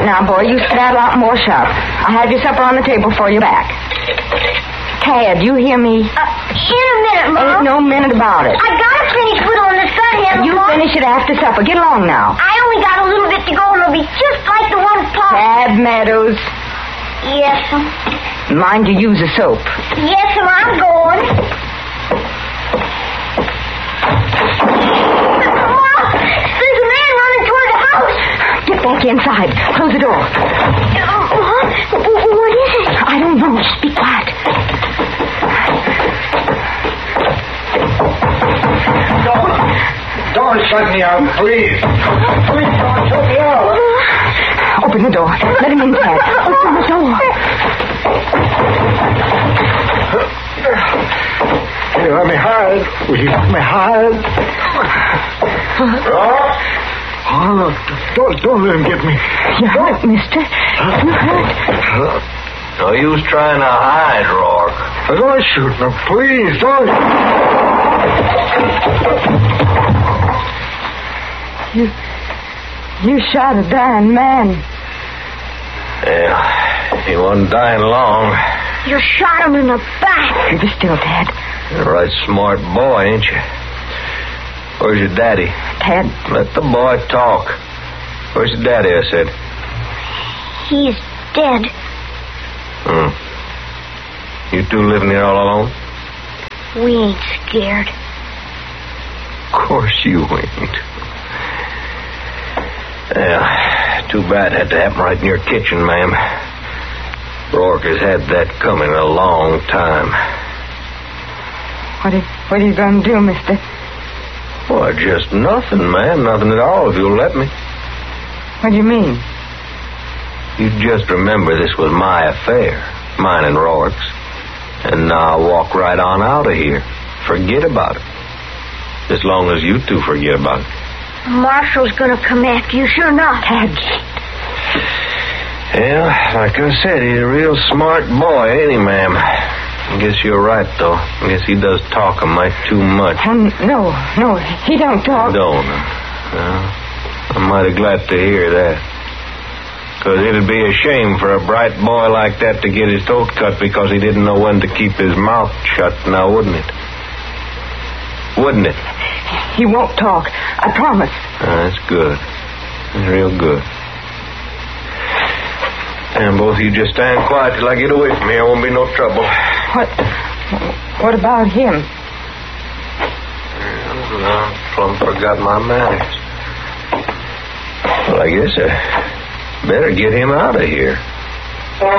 Now, boy, you skedaddle out and wash up. I'll have your supper on the table for you back. Tad, you hear me? In a minute, Mom. Ain't no minute about it. I gotta finish put on the sun handle, You Mom. finish it after supper. Get along now. I only got a little bit to go, and it'll be just like the one Pop. Tad Meadows. Yes, Mind you use the soap. Yes, I'm going. Mom, there's a man running toward the house. Get back inside. Close the door. What is it? I don't know. Just be quiet. Don't shut me out, please. Please don't shut me out. Open the door. Let him in, Tad. Open the door. Hey, let me hide. Will you let me hide? Oh, don't let him get me. You hurt, mister. You hurt. No use trying to hide, Rourke. Don't shoot me, please. Don't. You shot a dying man. Yeah, he wasn't dying long. You shot him in the back. Keep still, Tad. You're a right smart boy, ain't you? Where's your daddy? Tad. Let the boy talk. Where's your daddy, I said? He's dead. You two living here all alone? We ain't scared. Of course you ain't. Yeah, too bad it had to happen right in your kitchen, ma'am. Rourke has had that coming a long time. What are you going to do, mister? Well, just nothing, ma'am. Nothing at all, if you'll let me. What do you mean? You just remember this was my affair, mine and Rourke's. And now walk right on out of here. Forget about it. As long as you two forget about it. Marshall's gonna come after you, sure enough. Tad. Yeah, like I said, he's a real smart boy, ain't he, ma'am? I guess you're right, though. I guess he does talk a mite too much. No, he don't talk. Don't. Well, I'm mighty glad to hear that. Because it'd be a shame for a bright boy like that to get his throat cut because he didn't know when to keep his mouth shut, now wouldn't it? Wouldn't it? He won't talk. I promise. That's good. That's real good. And both of you just stand quiet till I get away from here. Won't be no trouble. What about him? I plumb forgot my manners. Well, I guess I better get him out of here.